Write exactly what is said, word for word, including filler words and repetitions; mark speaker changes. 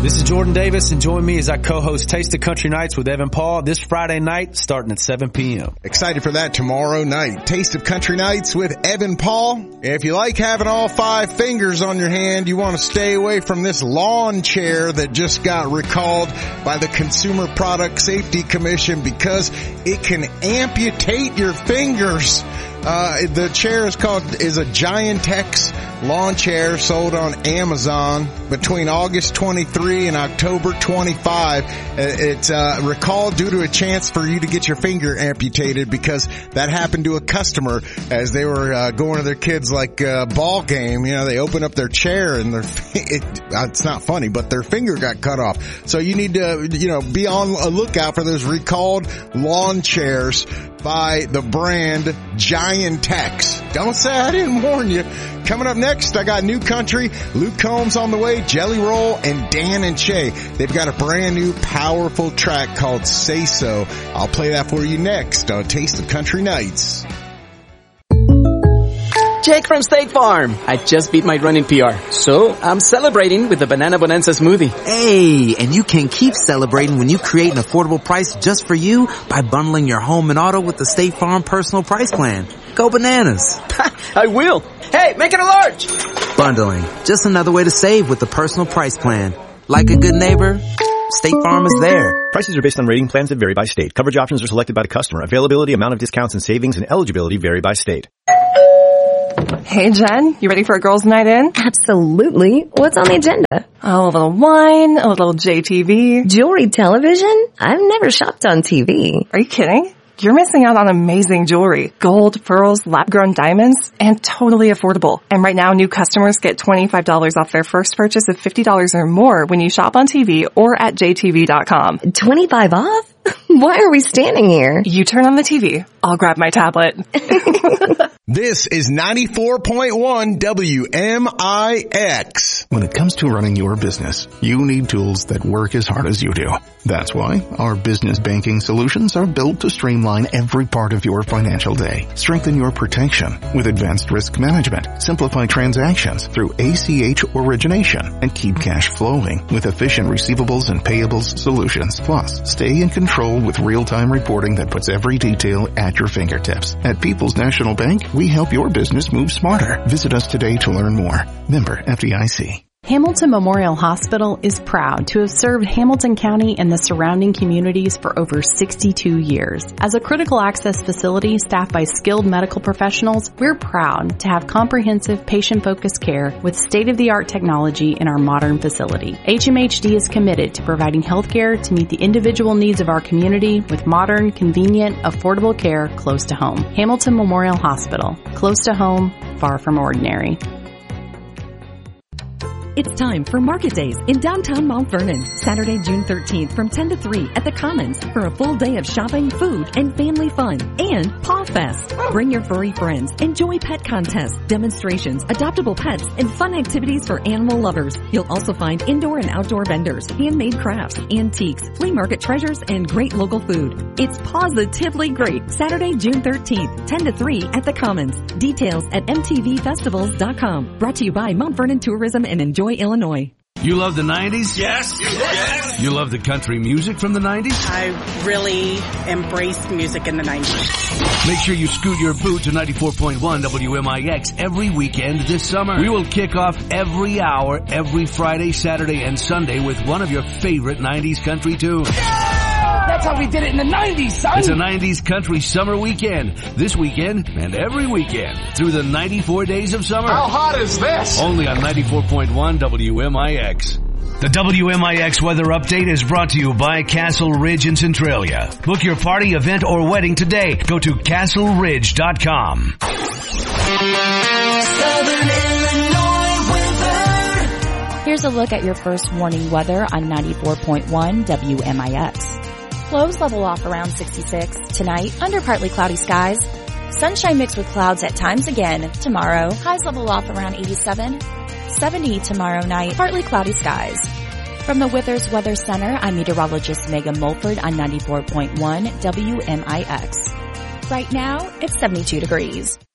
Speaker 1: This is Jordan Davis, and join me as I co-host Taste of Country Nights with Evan Paul this Friday night starting at seven p.m.
Speaker 2: Excited for that tomorrow night. Taste of Country Nights with Evan Paul. If you like having all five fingers on your hand, you want to stay away from this lawn chair that just got recalled by the Consumer Product Safety Commission because it can amputate your fingers. Uh, the chair is called, is a Giantex lawn chair sold on Amazon between August twenty-third and October twenty-fifth. It's uh, recalled due to a chance for you to get your finger amputated because that happened to a customer as they were uh, going to their kids' like uh, ball game. You know, they open up their chair and their it, it's not funny, but their finger got cut off. So you need to, you know, be on a lookout for those recalled lawn chairs by the brand Giantex. Don't say I didn't warn you. Coming up next, I got New Country, Luke Combs on the way, Jelly Roll, and Dan and Shay. They've got a brand new powerful track called Say So. I'll play that for you next on Taste of Country Nights.
Speaker 3: Jake from State Farm. I just beat my running P R, so I'm celebrating with the Banana Bonanza smoothie.
Speaker 4: Hey, and you can keep celebrating when you create an affordable price just for you by bundling your home and auto with the State Farm Personal Price Plan. Go bananas.
Speaker 3: I will. Hey, make it a large.
Speaker 4: Bundling. Just another way to save with the Personal Price Plan. Like a good neighbor, State Farm is there.
Speaker 5: Prices are based on rating plans that vary by state. Coverage options are selected by the customer. Availability, amount of discounts and savings, and eligibility vary by state.
Speaker 6: Hey, Jen, you ready for a girls' night in?
Speaker 7: Absolutely. What's on the agenda?
Speaker 6: Oh, a little wine, a little J T V.
Speaker 7: Jewelry television? I've never shopped on T V.
Speaker 6: Are you kidding? You're missing out on amazing jewelry. Gold, pearls, lab-grown diamonds, and totally affordable. And right now, new customers get twenty-five dollars off their first purchase of fifty dollars or more when you shop on T V or at J T V dot com.
Speaker 7: twenty-five off? Why are we standing here?
Speaker 6: You turn on the T V. I'll grab my tablet.
Speaker 2: This is ninety-four point one W M I X.
Speaker 8: When it comes to running your business, you need tools that work as hard as you do. That's why our business banking solutions are built to streamline every part of your financial day. Strengthen your protection with advanced risk management, simplify transactions through A C H origination, and keep cash flowing with efficient receivables and payables solutions. Plus, stay in control with real-time reporting that puts every detail at your fingertips. At People's National Bank, we help your business move smarter. Visit us today to learn more. Member F D I C.
Speaker 9: Hamilton Memorial Hospital is proud to have served Hamilton County and the surrounding communities for over sixty-two years. As a critical access facility staffed by skilled medical professionals, we're proud to have comprehensive patient-focused care with state-of-the-art technology in our modern facility. H M H D is committed to providing health care to meet the individual needs of our community with modern, convenient, affordable care close to home. Hamilton Memorial Hospital. Close to home, far from ordinary.
Speaker 10: It's time for Market Days in downtown Mount Vernon, Saturday, June thirteenth from ten to three at the Commons for a full day of shopping, food, and family fun. And Paw Fest. Bring your furry friends, enjoy pet contests, demonstrations, adoptable pets, and fun activities for animal lovers. You'll also find indoor and outdoor vendors, handmade crafts, antiques, flea market treasures, and great local food. It's positively great. Saturday, June thirteenth, ten to three at the Commons. Details at m t v festivals dot com. Brought to you by Mount Vernon Tourism and Enjoy Illinois.
Speaker 11: You love the nineties?
Speaker 12: Yes. Yes.
Speaker 11: You love the country music from the nineties?
Speaker 12: I really embraced music in the nineties.
Speaker 11: Make sure you scoot your boot to ninety-four point one W M I X every weekend this summer. We will kick off every hour, every Friday, Saturday, and Sunday with one of your favorite nineties country tunes.
Speaker 12: That's how we did it in the nineties, son.
Speaker 11: It's a nineties country summer weekend. This weekend and every weekend through the ninety-four days of summer.
Speaker 12: How hot is this?
Speaker 11: Only on ninety-four point one W M I X. The W M I X weather update is brought to you by Castle Ridge in Centralia. Book your party, event, or wedding today. Go to castle ridge dot com.
Speaker 13: Southern Illinois weather. Here's a look at your first warning weather on ninety-four point one W M I X. Lows level off around sixty-six. Tonight, under partly cloudy skies. Sunshine mixed with clouds at times again. Tomorrow, highs level off around eighty-seven. seventy tomorrow night, partly cloudy skies. From the Withers Weather Center, I'm meteorologist Megan Mulford on ninety-four point one W M I X. Right now, it's seventy-two degrees.